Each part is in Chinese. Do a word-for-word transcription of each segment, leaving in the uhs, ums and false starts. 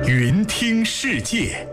云听世界。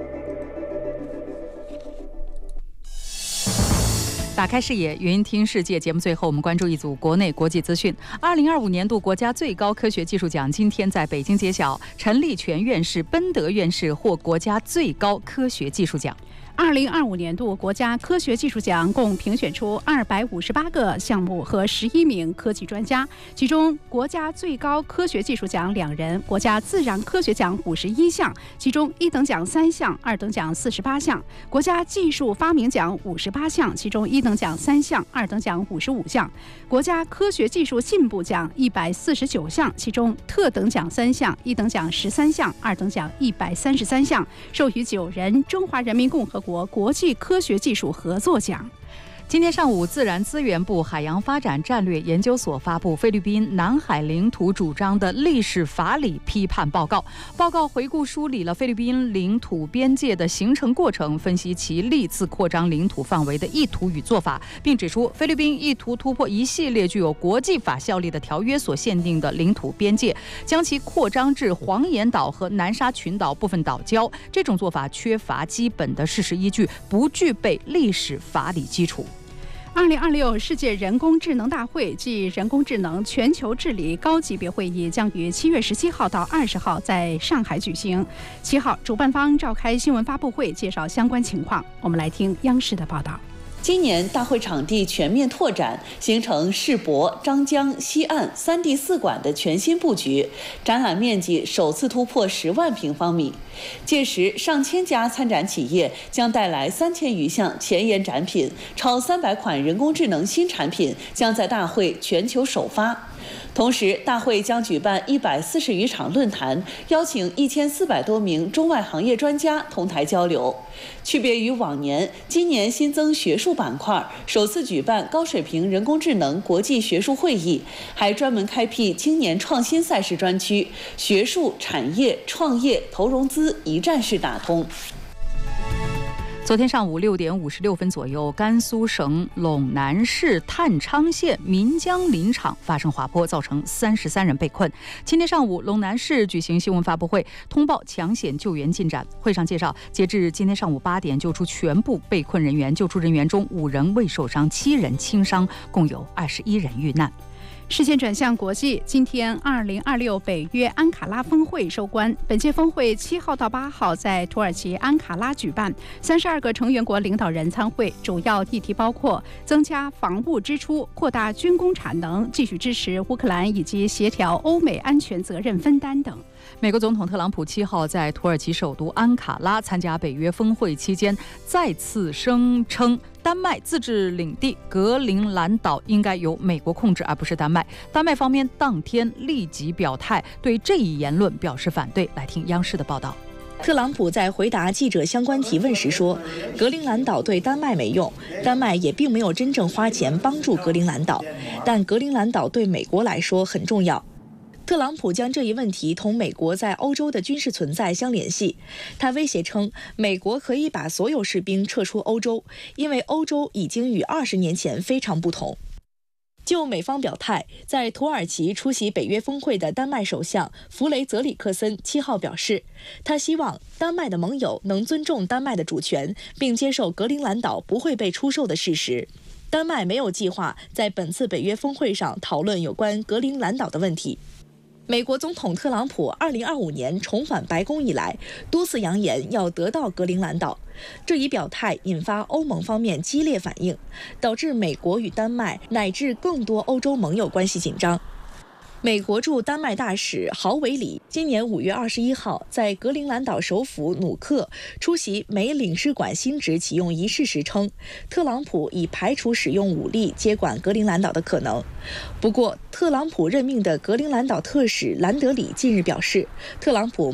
打开视野，云听世界节目最后，我们关注一组国内国际资讯。二零二五年度国家最高科学技术奖今天在北京揭晓，陈立全院士、奔德院士获国家最高科学技术奖。 二零二五年度国家科学技术奖共评选出二百五十八个项目和十一名科技专家，其中国家最高科学技术奖两人，国家自然科学奖五十一项，其中一等奖三项，二等奖四十八项；国家技术发明奖五十八项，其中一等奖三项，二等奖五十五项；国家科学技术进步奖一百四十九项，其中特等奖三项，一等奖十三项，二等奖一百三十三项，授予九人中华人民共和国国国际科学技术合作奖。 今天上午，自然资源部海洋发展战略研究所发布菲律宾南海领土主张的历史法理批判报告。报告回顾梳理了菲律宾领土边界的形成过程，分析其历次扩张领土范围的意图与做法，并指出菲律宾意图突破一系列具有国际法效力的条约所限定的领土边界，将其扩张至黄岩岛和南沙群岛部分岛礁。这种做法缺乏基本的事实依据，不具备历史法理基础。 二零二六世界人工智能大会暨人工智能全球治理高级别会议将于七月十七号到二十号在上海举行。七号，主办方召开新闻发布会，介绍相关情况。我们来听央视的报道。 今年大会场地全面拓展，形成世博、张江、西岸三地四馆的全新布局，展览面积首次突破十万平方米。届时，上千家参展企业将带来三千余项前沿展品，超三百款人工智能新产品将在大会全球首发。同时，大会将举办一百四十余场论坛，邀请一千四百多名中外行业专家同台交流。区别于往年，今年新增学术板块，首次举办高水平人工智能国际学术会议，还专门开辟青年创新赛事专区，学术、产业、创业、投融资一站式打通。 昨天上午六点五十六分左右，甘肃省陇南市探昌县岷江林场发生滑坡，造成三十三人被困。今天上午，陇南市举行新闻发布会，通报抢险救援进展。会上介绍，截至今天上午八点，救出全部被困人员，救出人员中五人未受伤，七人轻伤，共有二十一人遇难。 视线转向国际，今天二零二六北约安卡拉峰会收官。本届峰会七号到八号在土耳其安卡拉举办，三十二个成员国领导人参会，主要议题包括增加防务支出、扩大军工产能、继续支持乌克兰以及协调欧美安全责任分担等。 美国总统特朗普七号在土耳其首都安卡拉参加北约峰会期间，再次声称丹麦自治领地格陵兰岛应该由美国控制，而不是丹麦。丹麦方面当天立即表态，对这一言论表示反对。来听央视的报道。 特朗普在回答记者相关提问时说，格陵兰岛对丹麦没用，丹麦也并没有真正花钱帮助格陵兰岛，但格陵兰岛对美国来说很重要。特朗普将这一问题同美国在欧洲的军事存在相联系，他威胁称，美国可以把所有士兵撤出欧洲，因为欧洲已经与二十年前非常不同。就美方表态，在土耳其出席北约峰会的丹麦首相弗雷泽里克森七号表示，他希望丹麦的盟友能尊重丹麦的主权，并接受格陵兰岛不会被出售的事实。丹麦没有计划在本次北约峰会上讨论有关格陵兰岛的问题。美国总统特朗普二零二五年重返白宫以来，多次扬言要得到格陵兰岛，这一表态引发欧盟方面激烈反应，导致美国与丹麦乃至更多欧洲盟友关系紧张。美国驻丹麦大使豪维里今年五月二十一号在格陵兰岛首府努克出席美领事馆新址启用仪式时称，特朗普已排除使用武力接管格陵兰岛的可能。不过，特朗普任命的格陵兰岛特使兰德里近日表示，特朗普